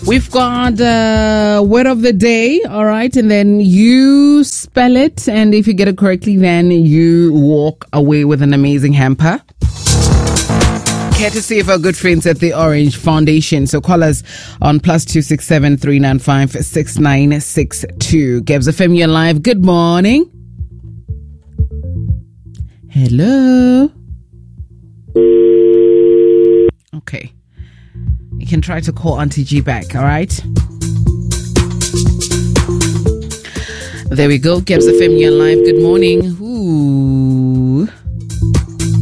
We've got word of the day, all right, and then you spell it, and if you get it correctly, then you walk away with an amazing hamper. Courtesy of our good friends at the Orange Foundation. So call us on +267 395 6962. Gebs FM, you're live. Good morning. Hello. Okay. You can try to call Auntie G back, all right? There we go. Gebs FM, you're live. Good morning. Ooh.